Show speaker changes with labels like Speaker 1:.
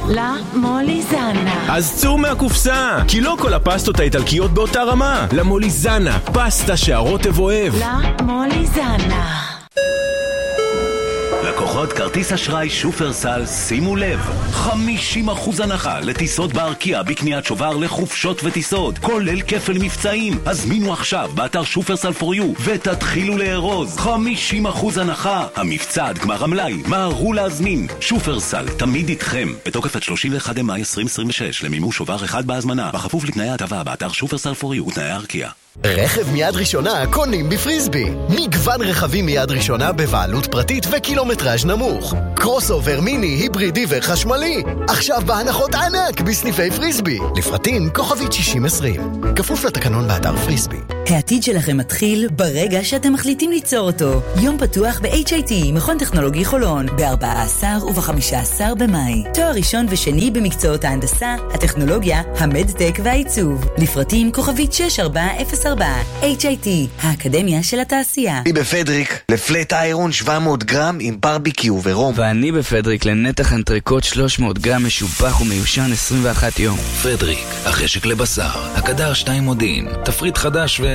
Speaker 1: למוליזנה.
Speaker 2: אז צאו מהקופסה, כי לא כל הפסטות האיטלקיות באותה רמה. למוליזנה, פסטה שהרוטב אוהב.
Speaker 1: למוליזנה.
Speaker 3: לקוחות כרטיס אשראי שופרסל, שימו לב, 50% הנחה לטיסות בארקיע בקניית שובר לחופשות וטיסות, כולל כפל מבצעים. הזמינו עכשיו באתר שופרסל פור יו ותתחילו לארוז. 50% הנחה, המבצע עד גמר המלאי, מהרו להזמין. שופרסל, תמיד איתכם, בתוקף עד 31 במאי 2026, למימוש שובר אחד בהזמנה, בכפוף לתנאי ההטבה באתר שופרסל פור יו ותנאי הארקיע.
Speaker 4: רכב מיד ראשונה קונים בפריסבי. מגוון רכבים מיד ראשונה בבעלות פרטית וקילומטראז' נמוך. קרוס אובר מיני, היברידי וחשמלי. עכשיו בהנחות ענק בסניפי פריסבי. לפרטים כוכבית 6020. כפוף לתקנון באתר פריסבי.
Speaker 5: העתיד שלכם מתחיל ברגע שאתם מחליטים ליצור אותו. יום פתוח ב-HIT, מכון טכנולוגי חולון, ב-14 וב-15 במאי. תואר ראשון ושני במקצועות ההנדסה, הטכנולוגיה, המדטק והעיצוב. לפרטים כוכבית 6404. HIT, האקדמיה של התעשייה.
Speaker 6: אני בפדריק לפלט איירון 700 גרם עם ברביקיו ורום.
Speaker 7: ואני בפדריק לנתח אנטריקוט 300 גרם משופח ומיושן 21 יום.
Speaker 8: פדריק, החשק לבשר, הקדר 2 מודיעין, תפריט חדש